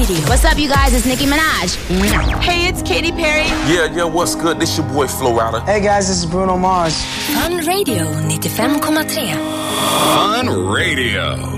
Radio. What's up, you guys? It's Nicki Minaj. Hey, it's Katy Perry. Yeah, what's good? This your boy Flo Rida. Hey guys, this is Bruno Mars. Fun Radio 95,3. Fun Radio.